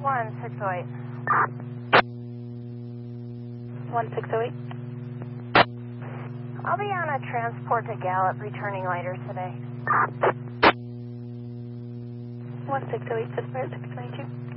1608. 1608. I'll be on a transport to Gallup returning later today. 1608, Pittsburgh 622.